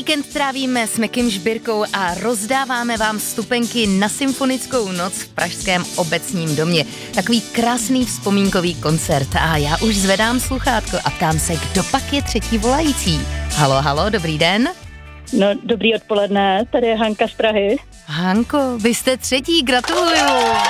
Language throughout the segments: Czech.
Víkend trávíme s Mekim Žbírkou a rozdáváme vám vstupenky na Symfonickou noc v pražském Obecním domě. Takový krásný vzpomínkový koncert a já už zvedám sluchátko a ptám se, kdo pak je třetí volající. Halo, dobrý den. No, dobrý odpoledne, tady je Hanka z Prahy. Hanko, vy jste třetí, gratuluju.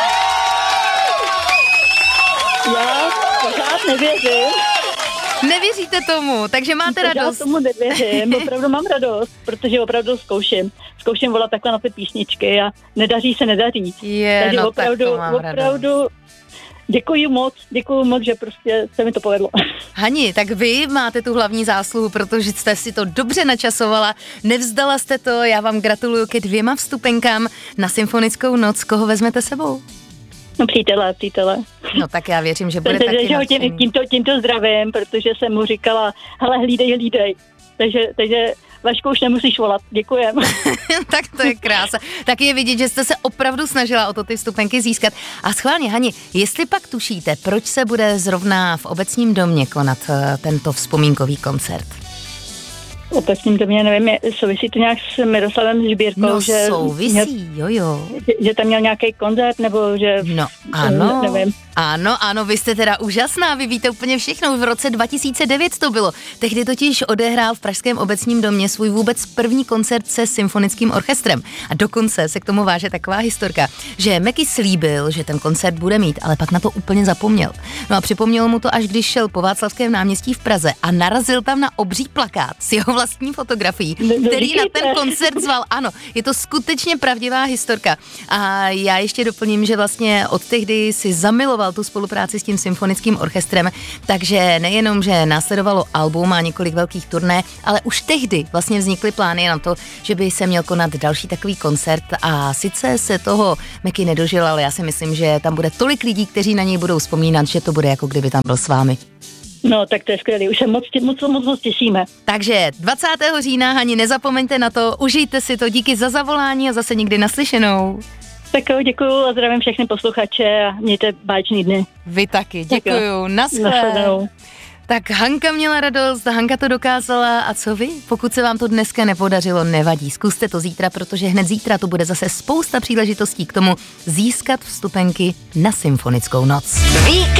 Já pořád nevěřím. Nevěříte tomu, takže máte radost. Já tomu nevěřím, opravdu mám radost, protože opravdu zkouším volat takhle na ty písničky a nedaří. Takže no opravdu děkuji moc, že prostě se mi to povedlo. Hani, tak vy máte tu hlavní zásluhu, protože jste si to dobře načasovala, nevzdala jste to, já vám gratuluju ke 2 vstupenkám na Symfonickou noc. Koho vezmete sebou? No přítele. No tak já věřím, že bude taky nadšený. Tímto zdravím, protože jsem mu říkala, hele, hlídej. Takže Vašku, už nemusíš volat, děkujem. Tak to je krása. Tak je vidět, že jste se opravdu snažila o to ty vstupenky získat. A schválně, Hani, jestli pak tušíte, proč se bude zrovna v Obecním domě konat tento vzpomínkový koncert? V Obecním domě, nevím, souvisí to nějak s Miroslavem Žbírkou? No že souvisí, jo. Že tam měl nějaký koncert, nebo že... No ano, nevím. Ano, vy jste teda úžasná, vy víte úplně všechno, v roce 2009 to bylo. Tehdy totiž odehrál v pražském Obecním domě svůj vůbec první koncert se symfonickým orchestrem. A dokonce se k tomu váže taková historka, že Meky slíbil, že ten koncert bude mít, ale pak na to úplně zapomněl. No a připomnělo mu to, až když šel po Václavském náměstí v Praze a narazil tam na obří plakát s jeho vlastní fotografií, který na ten koncert zval. Ano, je to skutečně pravdivá historka. A já ještě doplním, že vlastně od tehdy si zamiloval tu spolupráci s tím symfonickým orchestrem, takže nejenom, že následovalo album a několik velkých turné, ale už tehdy vlastně vznikly plány na to, že by se měl konat další takový koncert a sice se toho Meky nedožil, ale já si myslím, že tam bude tolik lidí, kteří na něj budou vzpomínat, že to bude jako kdyby tam byl s vámi. No, tak to je skvělý, už se moc těšíme. Takže 20. října, Hani, nezapomeňte na to, užijte si to, díky za zavolání a zase někdy naslyšenou. Tak jo, děkuju a zdravím všechny posluchače a mějte báječný dny. Vy taky, děkuju, naschle. Tak Hanka měla radost, Hanka to dokázala a co vy? Pokud se vám to dneska nepodařilo, nevadí, zkuste to zítra, protože hned zítra to bude zase spousta příležitostí k tomu získat vstupenky na Symfonickou noc.